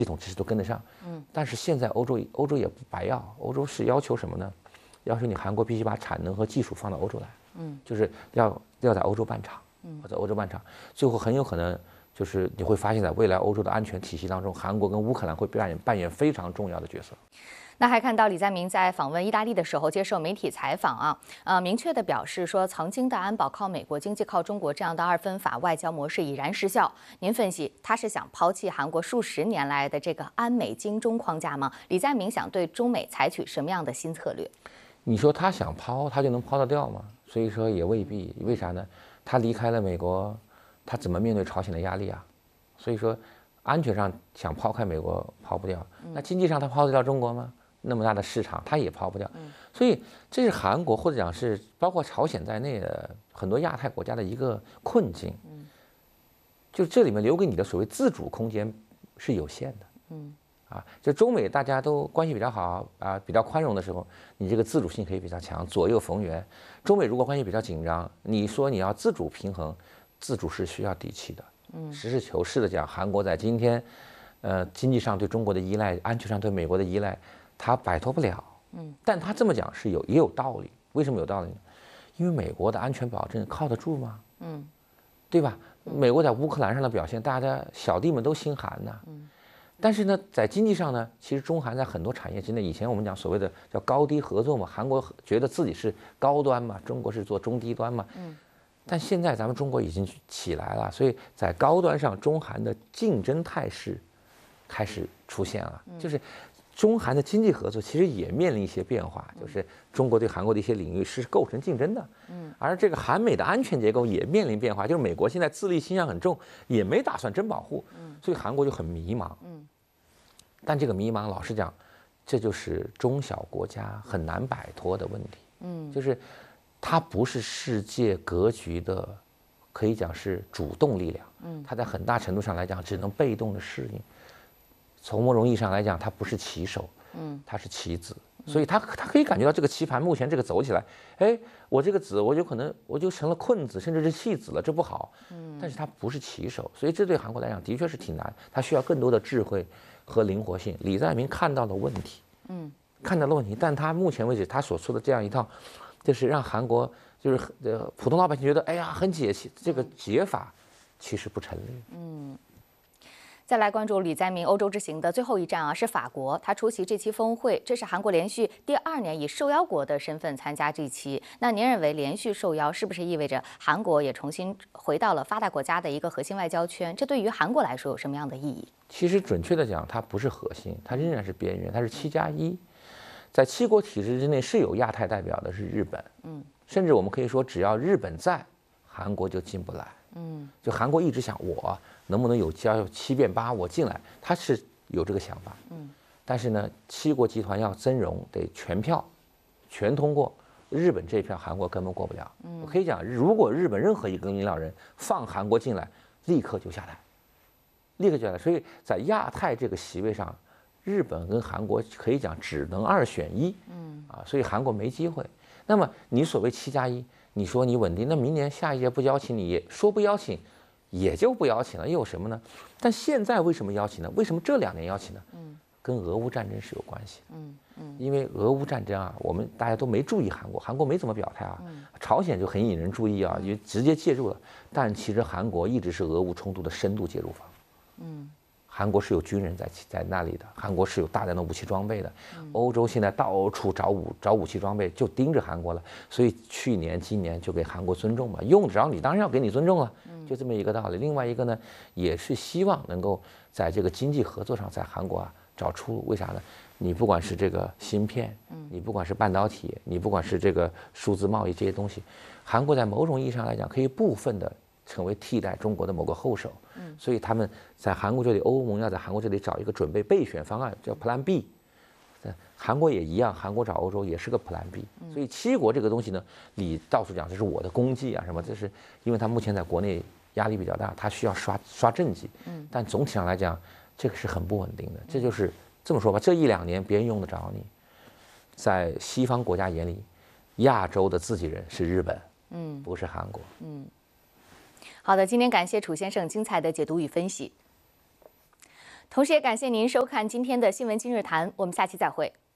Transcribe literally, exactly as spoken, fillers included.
系统知识都跟得上。嗯，但是现在欧洲欧洲也不白要，欧洲是要求什么呢？要求你韩国必须把产能和技术放到欧洲来。嗯，就是要要在欧洲办厂，嗯，或者欧洲办厂，最后很有可能就是你会发现在未来欧洲的安全体系当中，韩国跟乌克兰会扮演扮演非常重要的角色。 那还看到李在明在访问意大利的时候接受媒体采访啊，呃，明确的表示说，曾经的安保靠美国，经济靠中国这样的二分法外交模式已然失效。您分析，他是想抛弃韩国数十年来的这个安美经中框架吗？李在明想对中美采取什么样的新策略？ 你说他想抛，他就能抛得掉吗？所以说也未必。为啥呢？他离开了美国，他怎么面对朝鲜的压力啊？所以说，安全上想抛开美国抛不掉，那经济上他抛得掉中国吗？那么大的市场，他也抛不掉。所以这是韩国或者讲是包括朝鲜在内的很多亚太国家的一个困境。就这里面留给你的所谓自主空间是有限的。嗯。啊，就中美大家都关系比较好啊，比较宽容的时候，你这个自主性可以比较强，左右逢源。中美如果关系比较紧张，你说你要自主平衡，自主是需要底气的。嗯，实事求是的讲，韩国在今天，呃，经济上对中国的依赖，安全上对美国的依赖，它摆脱不了。嗯，但他这么讲是有也有道理。为什么有道理呢？因为美国的安全保证靠得住吗？嗯，对吧？美国在乌克兰上的表现，大家小弟们都心寒呐。嗯。但是呢，在经济上呢，其实中韩在很多产业之内，以前我们讲所谓的叫高低合作嘛，韩国觉得自己是高端嘛，中国是做中低端嘛。嗯。但现在咱们中国已经起来了，所以在高端上，中韩的竞争态势开始出现了，就是中韩的经济合作其实也面临一些变化，就是中国对韩国的一些领域是构成竞争的。嗯。而这个韩美的安全结构也面临变化，就是美国现在自立倾向很重，也没打算真保护。嗯。所以韩国就很迷茫。嗯。但这个迷茫，老实讲，这就是中小国家很难摆脱的问题。嗯，就是它不是世界格局的，可以讲是主动力量。嗯，它在很大程度上来讲，只能被动的适应。从某种意义上来讲，它不是棋手，嗯，它是棋子。所以他他可以感觉到这个棋盘目前这个走起来，哎，我这个子我有可能我就成了困子，甚至是弃子了，这不好。嗯，但是他不是棋手，所以这对韩国来讲的确是挺难，他需要更多的智慧和灵活性。李在明看到了问题，嗯，看到了问题，但他目前为止他所说的这样一套，就是让韩国就是呃普通老百姓觉得哎呀很解气，这个解法其实不成立。嗯。 再来关注李在明欧洲之行的最后一站啊，是法国。他出席这期峰会，这是韩国连续第二年以受邀国的身份参加这期。那您认为连续受邀是不是意味着韩国也重新回到了发达国家的一个核心外交圈？这对于韩国来说有什么样的意义？ 其实准确的讲，它不是核心，它仍然是边缘，它是七加一。在七国体制之内是有亚太代表的，是日本。嗯，甚至我们可以说，只要日本在，韩国就进不来。嗯，就韩国一直想我能不能有交七变八我进来，他是有这个想法。嗯，但是呢，七国集团要增容得全票全通过，日本这一票韩国根本过不了。嗯，我可以讲，如果日本任何一个领导人放韩国进来，立刻就下台，立刻就下台。所以在亚太这个席位上，日本跟韩国可以讲只能二选一。嗯，啊，所以韩国没机会。那么你所谓七加一。你说你稳定，那明年下一届不邀请你，也说不邀请，也就不邀请了，又有什么呢？但现在为什么邀请呢？为什么这两年邀请呢？嗯，跟俄乌战争是有关系的。嗯嗯，因为俄乌战争啊，我们大家都没注意韩国，韩国没怎么表态啊。嗯，朝鲜就很引人注意啊，也直接介入了。但其实韩国一直是俄乌冲突的深度介入方。嗯。韩国是有军人在在那里的，韩国是有大量的武器装备的，欧洲现在到处找武找武器装备，就盯着韩国了。所以去年、今年就给韩国尊重嘛，用得着你当然要给你尊重了，就这么一个道理。另外一个呢，也是希望能够在这个经济合作上，在韩国啊找出路。为啥呢？你不管是这个芯片，你不管是半导体，你不管是这个数字贸易这些东西，韩国在某种意义上来讲，可以部分的成为替代中国的某个后手。嗯，所以他们在韩国这里，欧盟要在韩国这里找一个准备备选方案，叫 Plan B。韩国也一样，韩国找欧洲也是个 Plan B。所以七国这个东西呢，你到处讲这是我的功绩啊什么，这是因为他目前在国内压力比较大，他需要刷刷政绩。嗯，但总体上来讲，这个是很不稳定的。这就是这么说吧，这一两年别人用得着你，在西方国家眼里，亚洲的自己人是日本，嗯，不是韩国。嗯。 好的，今天感谢楚先生精彩的解读与分析。 同时也感谢您收看今天的新闻今日谈，我们下期再会。